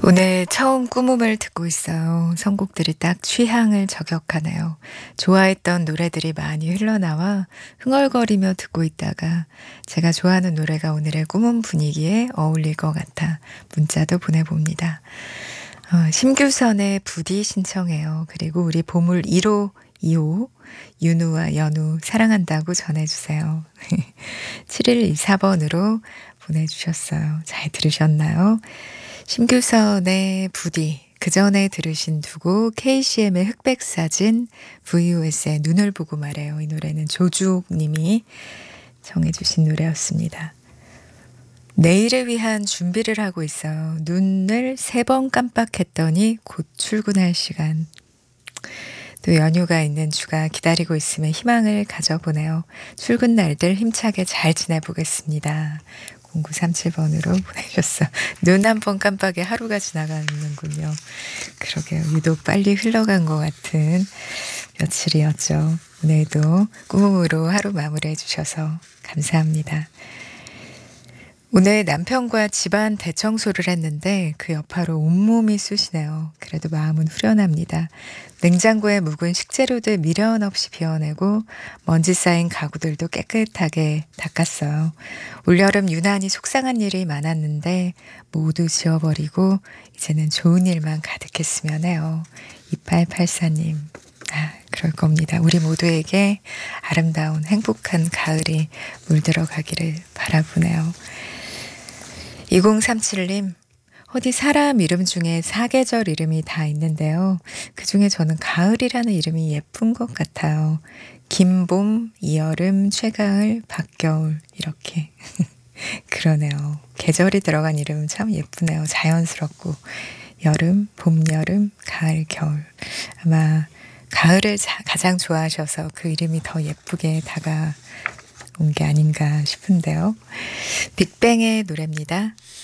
오늘 처음 꾸음을 듣고 있어요. 선곡들이 딱 취향을 저격하네요. 좋아했던 노래들이 많이 흘러나와 흥얼거리며 듣고 있다가 제가 좋아하는 노래가 오늘의 꾸음 분위기에 어울릴 것 같아 문자도 보내봅니다. 심규선의 부디 신청해요. 그리고 우리 보물 1호, 2호 윤우와 연우 사랑한다고 전해주세요. 7124번으로 보내주셨어요. 잘 들으셨나요? 심규선의 부디, 그 전에 들으신 두 곡 KCM의 흑백사진, VOS의 눈을 보고 말해요. 이 노래는 조주옥님이 정해주신 노래였습니다. 내일을 위한 준비를 하고 있어요. 눈을 3번 깜빡했더니 곧 출근할 시간. 또 연휴가 있는 주가 기다리고 있으면 희망을 가져보네요. 출근 날들 힘차게 잘 지내보겠습니다. 0937번으로 보내셨어. 눈 한 번 깜빡이 하루가 지나가는군요. 그러게요. 유독 빨리 흘러간 것 같은 며칠이었죠. 오늘도 꾸음으로 하루 마무리해 주셔서 감사합니다. 오늘 남편과 집안 대청소를 했는데 그 여파로 온몸이 쑤시네요. 그래도 마음은 후련합니다. 냉장고에 묵은 식재료들 미련 없이 비워내고 먼지 쌓인 가구들도 깨끗하게 닦았어요. 올여름 유난히 속상한 일이 많았는데 모두 지워버리고 이제는 좋은 일만 가득했으면 해요. 2884님. 그럴 겁니다. 우리 모두에게 아름다운 행복한 가을이 물들어가기를 바라보네요. 2037님, 어디 사람 이름 중에 사계절 이름이 다 있는데요. 그중에 저는 가을이라는 이름이 예쁜 것 같아요. 김봄, 이여름, 최가을, 박겨울 이렇게 그러네요. 계절이 들어간 이름은 참 예쁘네요. 자연스럽고 여름, 봄, 여름, 가을, 겨울. 아마 가을을 가장 좋아하셔서 그 이름이 더 예쁘게 다가온 게 아닌가 싶은데요. 빅뱅의 노래입니다.